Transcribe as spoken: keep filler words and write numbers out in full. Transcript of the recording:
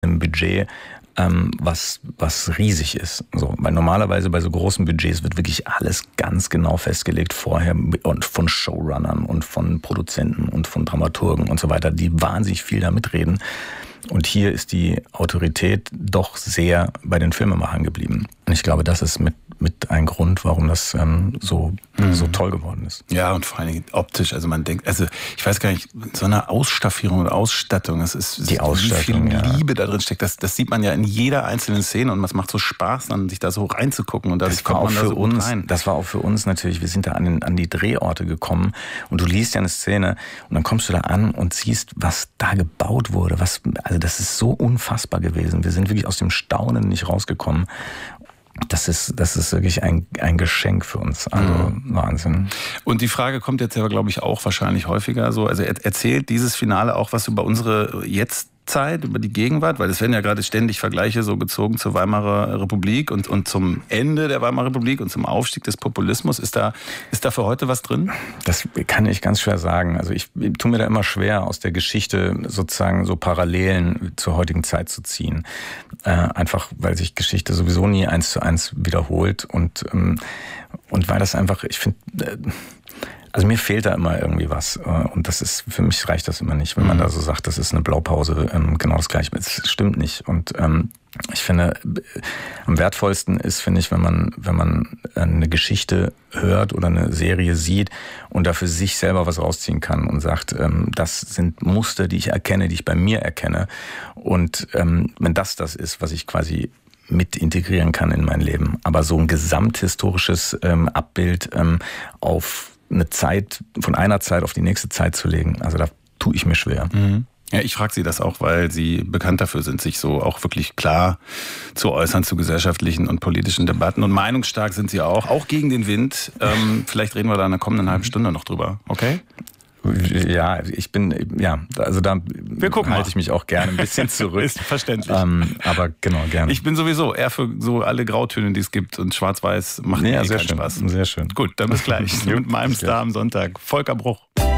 einem Budget, ähm, was, was riesig ist. So, weil normalerweise bei so großen Budgets wird wirklich alles ganz genau festgelegt vorher und von Showrunnern und von Produzenten und von Dramaturgen und so weiter, die wahnsinnig viel da mitreden. Und hier ist die Autorität doch sehr bei den Filmemachern geblieben. Und ich glaube, das ist mit, mit ein Grund, warum das ähm, so, mhm. so toll geworden ist. Ja, und vor allen Dingen optisch. Also man denkt, also ich weiß gar nicht, so eine Ausstaffierung und Ausstattung, das ist, die Ausstattung, wie viel ja. Liebe da drin steckt. Das, das sieht man ja in jeder einzelnen Szene und es macht so Spaß, dann sich da so reinzugucken. Und das war auch für so uns, rein. Das war auch für uns natürlich, wir sind da an, den, an die Drehorte gekommen und du liest ja eine Szene und dann kommst du da an und siehst, was da gebaut wurde, was, also das ist so unfassbar gewesen. Wir sind wirklich aus dem Staunen nicht rausgekommen. Das ist, das ist wirklich ein, ein Geschenk für uns. Also mhm. Wahnsinn. Und die Frage kommt jetzt aber, glaube ich, auch wahrscheinlich häufiger so. Also erzählt dieses Finale auch was über unsere jetzt Zeit, über die Gegenwart? Weil es werden ja gerade ständig Vergleiche so gezogen zur Weimarer Republik und, und zum Ende der Weimarer Republik und zum Aufstieg des Populismus. Ist da, ist da für heute was drin? Das kann ich ganz schwer sagen. Also ich, ich tue mir da immer schwer, aus der Geschichte sozusagen so Parallelen zur heutigen Zeit zu ziehen. Äh, einfach, weil sich Geschichte sowieso nie eins zu eins wiederholt und, ähm, und weil das einfach, ich finde, äh, also mir fehlt da immer irgendwie was und das ist, für mich reicht das immer nicht, wenn man da so sagt, das ist eine Blaupause, genau das Gleiche. Das stimmt nicht und ähm, ich finde, am wertvollsten ist, finde ich, wenn man, wenn man eine Geschichte hört oder eine Serie sieht und da für sich selber was rausziehen kann und sagt, ähm, das sind Muster, die ich erkenne, die ich bei mir erkenne und ähm, wenn das das ist, was ich quasi mit integrieren kann in mein Leben, aber so ein gesamthistorisches ähm, Abbild ähm, auf eine Zeit, von einer Zeit auf die nächste Zeit zu legen. Also da tue ich mir schwer. Mhm. Ja, ich frage Sie das auch, weil Sie bekannt dafür sind, sich so auch wirklich klar zu äußern zu gesellschaftlichen und politischen Debatten. Und meinungsstark sind Sie auch, auch gegen den Wind. Ähm, vielleicht reden wir da in der kommenden halben Stunde noch drüber, okay? Ja, ich bin, ja, also da halte ich mich auch gerne ein bisschen zurück. Ist verständlich. Ähm, aber genau, gerne. Ich bin sowieso eher für so alle Grautöne, die es gibt und schwarz-weiß macht ja, mir sehr keinen schön. Spaß. Sehr schön. Gut, dann bis gleich. Mit meinem Star am Sonntag, Volker Bruch.